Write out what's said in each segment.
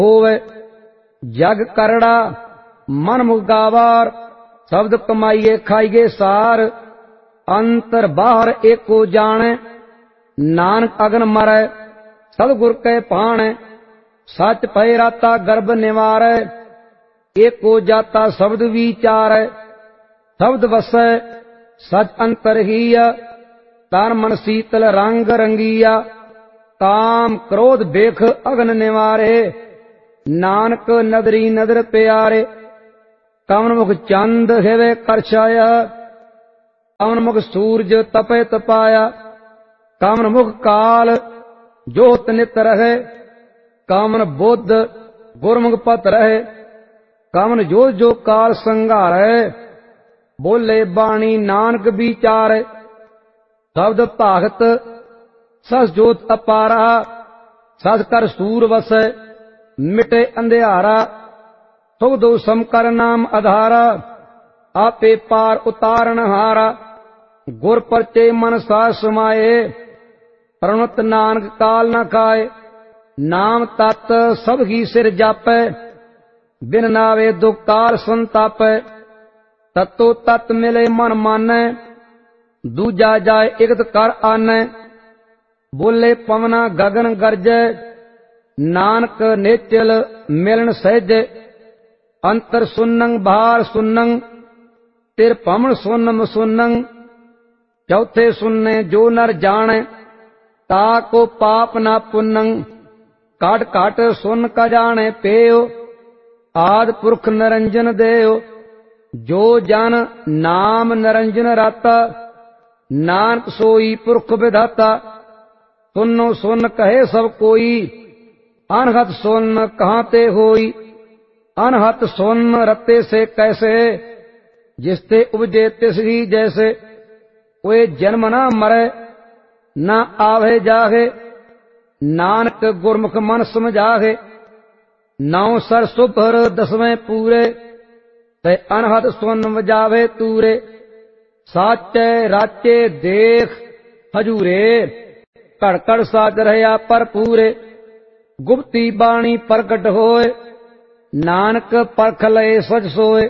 होवे। जग करड़ा मन मुख गावार, शब्द कमाइए खाइए सार। अंतर बाहर एको जाने, नानक अगन मरै सतगुर कै पाणै। सच पै राता गर्भ निवारै, एको जाता शब्द विचारै। शब्द वसै सच अंतर हीया, तन मन शीतल रंग रंगीया। काम क्रोध बेख अगन निवारे, नानक नदरी नदर प्यारे। कवन मुख चंद हेवे कर छाया, कवन मुख सूरज तपे तपाया। कवन मुख काल जोत नित रहे, कवन बुद्ध गुरमुख पत रहे। कवन जो जो काल संघारै, बोले बाणी नानक विचार। शब्द भागत सस जोत अपारा, सस कर सूर वसै मिटे अंधियारा। सुख दो सम कर नाम आधारा, आपे पार उतारण हारा। गुर परचे मन साज समाये, प्रणत नानक काल न खाए। नाम तत् सब ही सिर जापै, बिन नावे दुख काल संतापै। तत्तो तत् मिले मन मानै, दूजा जाय इकत कर आनै। बोले पवना गगन गरजै, नानक नेचल मिलन सहजै। अंतर सुनंग बाहर सुनंग, तिर पवन सुनम सुनंग। चौथे सुनने जो नर जाने, ताको पाप ना पुनंग। काट काट सुन का जाने पेयो, आद पुरख निरंजन देयो। जो जन नाम निरंजन राता, नानक सोई पुरख विधाता। सुनो सुन कहे सब कोई, अनहत सुन कहाँ ते होई। अनहत सुन रत्ते से कैसे, जिसते उपजे तिस ही जैसे। वे जन्म ना मरे, न आवे जागे, नानक गुरमुख मन समझागे। नौ सर सुभर दसवें पूरे, ते अनहद सुन वजावे तूरे। साचे राचे देख हजूरे, कड़ कड़ साज रहया पर पूरे। गुप्ती बाणी प्रगट होए, नानक परख लए सच सोए।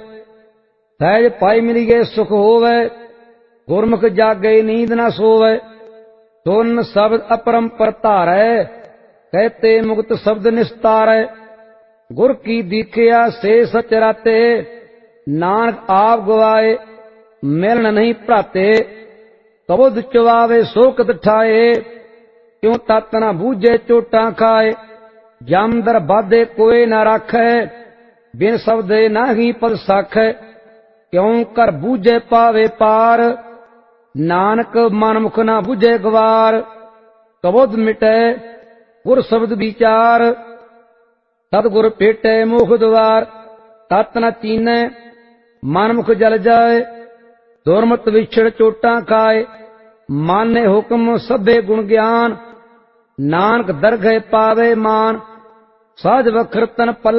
सहज पाई मिलिए सुख होवे, गुरमुख जागे नींद न सोवे। सुन शब्द अपरंपर धारै, कहते मुक्त शब्द निस्तारै। गुर की दीखिया से सच राते, नानक आप गवाए मिलन नहीं भ्राते। कबुध चुवावे सोकत ठाए, क्यों तत न बूझे चोटां खाए। जम दर बाधे कोई न राखै, बिन शब्दे नाही पद साखै। क्यों कर बूझे पावे पार, नानक मन मुख न बूझे गवार। कबुध मिटै गुर शब्द विचार, सतगुर भेटै मोख द्वार। तत न चीनै मन मुख जल जाए, दुर्मत विछड़ चोटां खाए। माने हुक्म सभे गुण ज्ञान, नानक दरगह पावे मान। साज वखर तन पल्ला